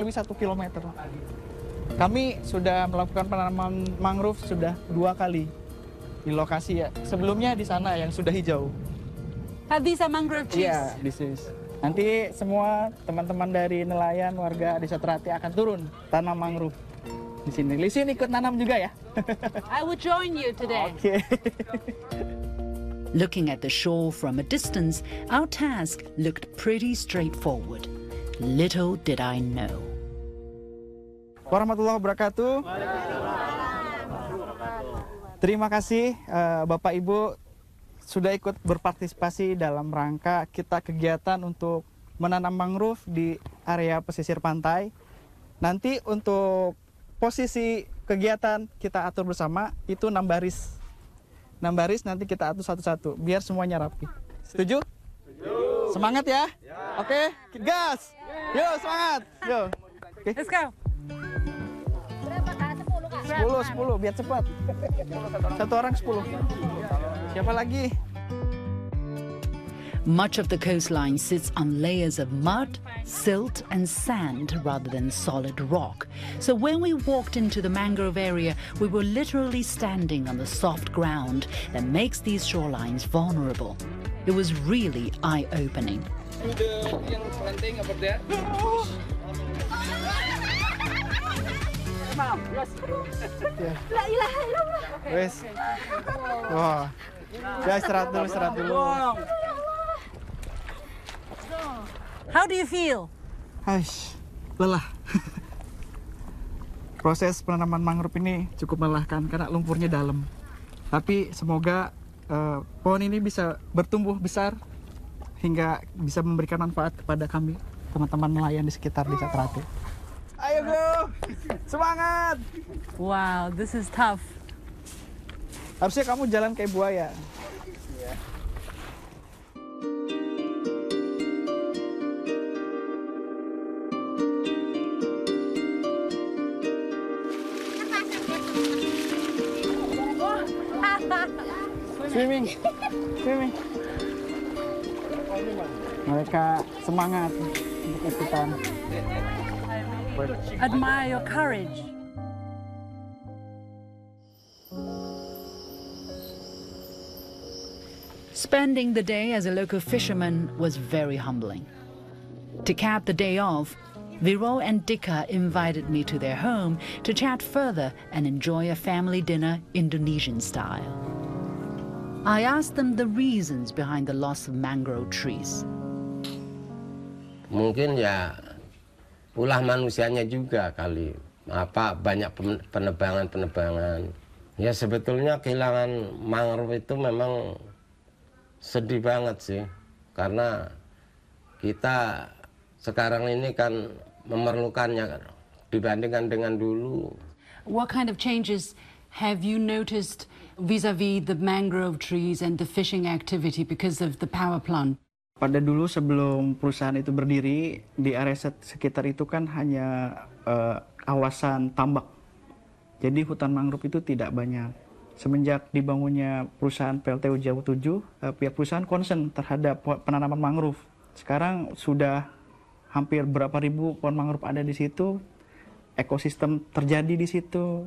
kurang lebih 1 kilometer. Kami sudah melakukan penanaman mangrove sudah 2 kali di lokasi ya. Sebelumnya di sana yang sudah hijau. These are mangrove trees? Iya, this is. Nanti semua teman-teman dari nelayan warga Desa Teratai akan turun tanam mangrove di sini. Lisin ikut nanam juga ya? I will join you today. Oke. Looking at the shore from a distance, our task looked pretty straightforward. Little did I know. Warahmatullahi wabarakatuh. Terima kasih Bapak Ibu sudah ikut berpartisipasi dalam rangka kita kegiatan untuk menanam mangrove di area pesisir pantai. Nanti untuk posisi kegiatan kita atur bersama itu 6 baris. 6 baris nanti kita atur satu-satu biar semuanya rapi. Setuju? Setuju. Semangat ya? Oke, gas. Yuk, semangat. Yuk. Oke. Let's go. 10 biar cepat. Satu orang 10. Siapa lagi? Much of the coastline sits on layers of mud, silt, and sand rather than solid rock. So when we walked into the mangrove area, we were literally standing on the soft ground that makes these shorelines vulnerable. It was really eye-opening. Wes. Wah. Ya istirahat dulu. How do you feel? Aish, lelah. Proses penanaman mangrove ini cukup melelahkan karena lumpurnya dalam. Tapi semoga pohon ini bisa bertumbuh besar hingga bisa memberikan manfaat kepada kami, teman-teman nelayan di sekitar Desa Teratai. Ayo bro, semangat! Wow, this is tough. Harusnya kamu jalan kayak buaya. Swimming. Mereka semangat untuk ikutan. Admire your courage. Spending the day as a local fisherman was very humbling. To cap the day off, Viro and Dika invited me to their home to chat further and enjoy a family dinner Indonesian style. I asked them the reasons behind the loss of mangrove trees. Mungkin ya ulah manusianya juga kali. Banyak penebangan. Ya sebetulnya kehilangan mangrove itu memang sedih banget sih. Karena kita sekarang ini kan memerlukannya dibandingkan dengan dulu. What kind of changes have you noticed vis-a-vis the mangrove trees and the fishing activity because of the power plant? Pada dulu sebelum perusahaan itu berdiri, di area sekitar itu kan hanya kawasan tambak. Jadi hutan mangrove itu tidak banyak. Semenjak dibangunnya perusahaan PLTU Jawa 7, pihak perusahaan concern terhadap penanaman mangrove. Sekarang sudah hampir berapa ribu pohon mangrove ada di situ. Ekosistem terjadi di situ.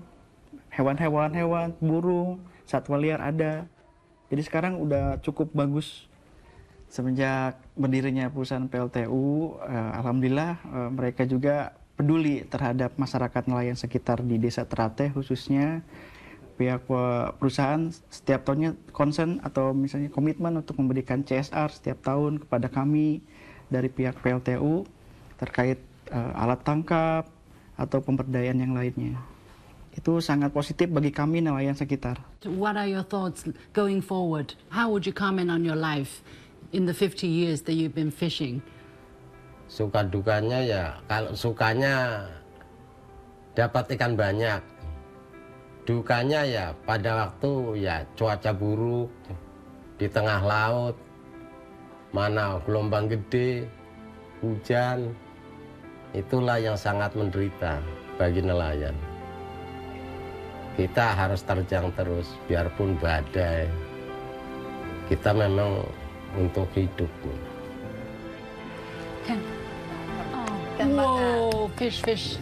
Hewan, burung, satwa liar ada. Jadi sekarang udah cukup bagus. Semenjak berdirinya perusahaan PLTU, alhamdulillah mereka juga peduli terhadap masyarakat nelayan sekitar di Desa Teratai khususnya. Pihak perusahaan setiap tahunnya concern atau misalnya komitmen untuk memberikan CSR setiap tahun kepada kami dari pihak PLTU terkait alat tangkap atau pemberdayaan yang lainnya. Itu sangat positif bagi kami nelayan sekitar. What are your thoughts going forward? How would you comment on your life in the 50 years that you've been fishing? Suka dukanya ya, kalau sukanya dapat ikan banyak. Dukanya ya pada waktu ya cuaca buruk di tengah laut, mana gelombang gede, hujan, itulah yang sangat menderita bagi nelayan. Kita harus terjang terus, biarpun badai. Kita memang untuk hidup. Wow. fish.